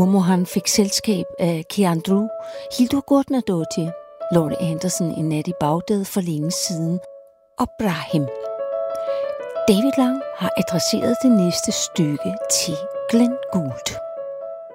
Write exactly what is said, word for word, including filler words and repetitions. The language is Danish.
Mohan fik selskab af Keandru, Hildur Gudnadottir, Laurie Anderson, En nat i Bagdad for længe siden og Brahim. David Lang har adresseret det næste stykke til Glenn Gould.